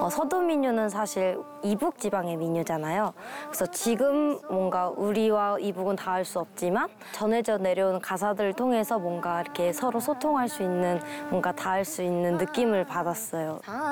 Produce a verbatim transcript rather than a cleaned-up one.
어, 서도 민요는 사실 이북 지방의 민요잖아요. 그래서 지금 뭔가 우리와 이북은 닿을 수 없지만 전해져 내려오는 가사들을 통해서 뭔가 이렇게 서로 소통할 수 있는 뭔가 닿을 수 있는 느낌을 받았어요.